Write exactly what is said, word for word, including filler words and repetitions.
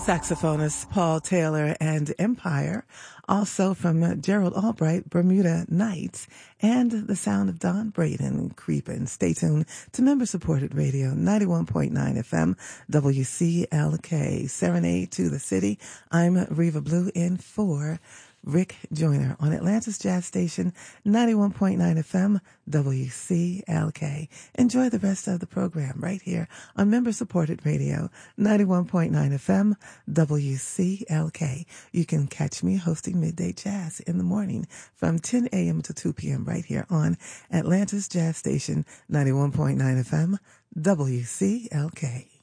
saxophonist Paul Taylor and Empire, also from Gerald Albright, Bermuda Nights, and the sound of Don Braden, Creepin'. Stay tuned to member-supported radio, ninety-one point nine F M, W C L K. Serenade to the City. I'm Reva Blue in for Rick Joyner on Atlanta's Jazz Station, ninety-one point nine F M, W C L K. Enjoy the rest of the program right here on member-supported radio, ninety-one point nine F M, W C L K. You can catch me hosting Midday Jazz in the morning from ten a.m. to two p.m. right here on Atlanta's Jazz Station, ninety-one point nine F M, W C L K.